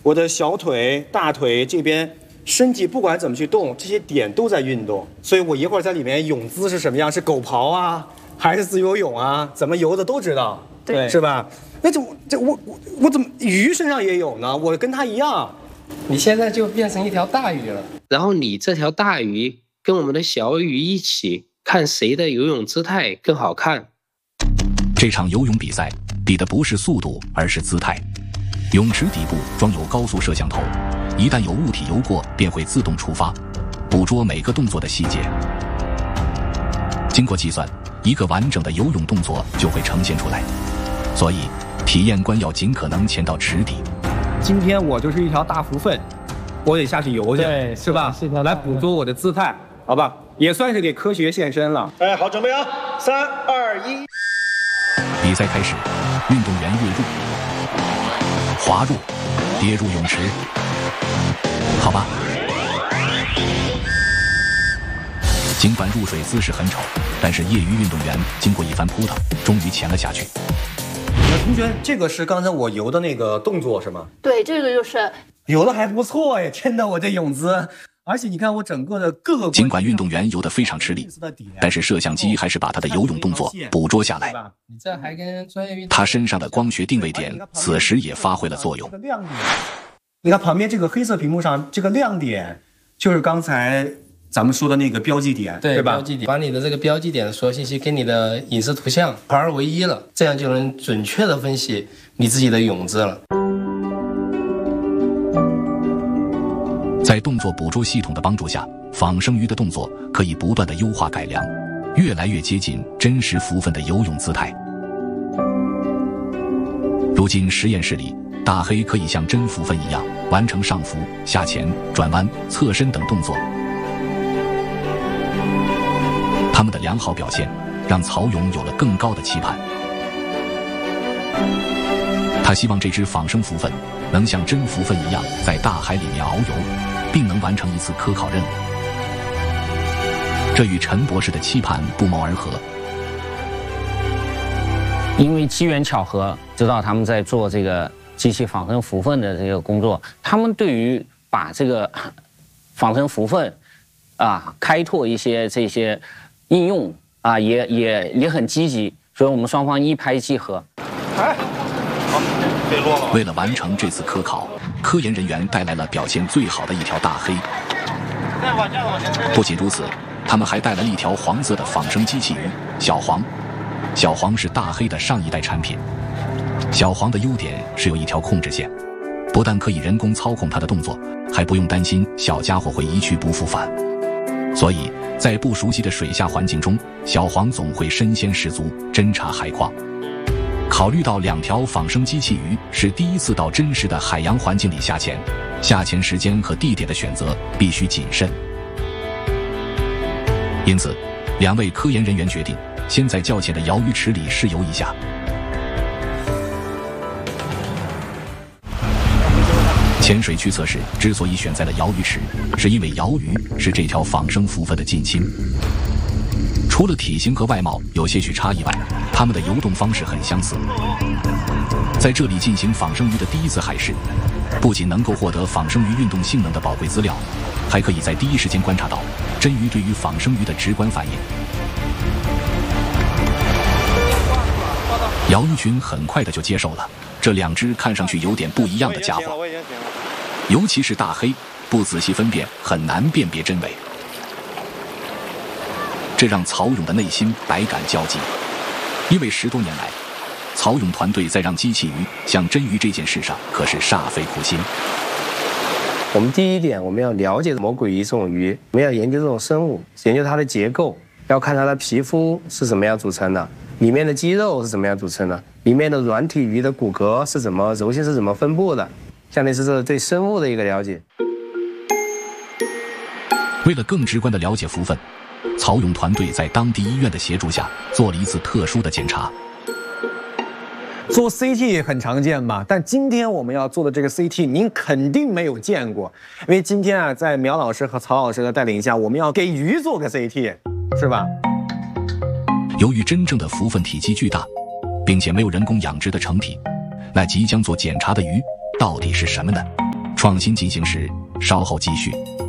我的小腿、大腿这边身体不管怎么去动，这些点都在运动。所以我一会儿在里面泳姿是什么样，是狗刨啊，还是自由泳啊，怎么游的都知道， 对， 是吧？那我怎么鱼身上也有呢？我跟它一样。 你现在就变成一条大鱼了。 然后你这条大鱼跟我们的小鱼一起，看谁的游泳姿态更好看。 这场游泳比赛比的不是速度，而是姿态。泳池底部装有高速摄像头，一旦有物体游过，便会自动触发，捕捉每个动作的细节。经过计算，一个完整的游泳动作就会呈现出来。所以，体验官要尽可能潜到池底。 今天我就是一条大浮粪，我得下去游去，是吧？来捕捉我的姿态，好吧？也算是给科学献身了。 哎，好，准备啊！3、2、1。 比赛开始，运动员跃入、滑入、跌入泳池。好吧。尽管入水姿势很丑，但是业余运动员经过一番扑腾，终于潜了下去。 同学，这个是刚才我游的那个动作是吗？ 对，这个就是游的还不错哎，真的，我这泳姿，而且你看我整个的各个。 尽管运动员游得非常吃力，但是摄像机还是把他的游泳动作捕捉下来。 你这还跟专业运动员。 他身上的光学定位点此时也发挥了作用。 你看旁边这个黑色屏幕上这个亮点，就是刚才咱们说的那个标记点，对吧？ 标记点，把你的这个标记点的所有信息跟你的影视图像合二为一了，这样就能准确的分析你自己的泳姿了。 在动作捕捉系统的帮助下，仿生鱼的动作可以不断的优化改良，越来越接近真实浮粪的游泳姿态。如今实验室里，大黑可以像真浮粪一样完成上浮、下潜、转弯、侧身等动作。他们的良好表现让曹勇有了更高的期盼。他希望这只仿生浮粪能像真浮粪一样在大海里面遨游，并能完成一次科考任务。这与陈博士的期盼不谋而合。 因为机缘巧合，知道他们在做这个机器仿生浮粪的这个工作，他们对于把这个仿生浮粪开拓一些这些应用也很积极，所以我们双方一拍即合。 为了完成这次科考，科研人员带来了表现最好的一条大黑。不仅如此，他们还带来了一条黄色的仿生机器鱼小黄。小黄是大黑的上一代产品。小黄的优点是有一条控制线，不但可以人工操控它的动作，还不用担心小家伙会一去不复返。所以在不熟悉的水下环境中，小黄总会身先士卒，侦察海况。考虑到两条仿生机器鱼是第一次到真实的海洋环境里下潜，下潜时间和地点的选择必须谨慎。因此，两位科研人员决定先在较浅的鳐鱼池里试游一下。潜水区测试之所以选在了鳐鱼池，是因为鳐鱼是这条仿生浮粪的近亲。除了体型和外貌有些许差异外，它们的游动方式很相似。在这里进行仿生鱼的第一次海试，不仅能够获得仿生鱼运动性能的宝贵资料，还可以在第一时间观察到真鱼对于仿生鱼的直观反应。鳐鱼群很快的就接受了这两只看上去有点不一样的家伙，尤其是大黑，不仔细分辨很难辨别真伪。这让曹勇的内心百感交集，因为10多年来，曹勇团队在让机器鱼像真鱼这件事上可是煞费苦心。 我们第一点，我们要了解魔鬼鱼这种鱼，我们要研究这种生物，研究它的结构，要看它的皮肤是怎么样组成的，里面的肌肉是怎么样组成的，里面的软体鱼的骨骼是怎么柔性是怎么分布的，相当于是对生物的一个了解。 为了更直观地了解浮粪，曹勇团队在当地医院的协助下做了一次特殊的检查。 做 CT 很常见吧，但今天我们要做的这个 CT 您肯定没有见过，因为今天在苗老师和曹老师的带领下，我们要给鱼做个 CT， 是吧？ 由于真正的浮粪体积巨大，并且没有人工养殖的成体，那即将做检查的鱼到底是什么呢？ 创新进行时，稍后继续。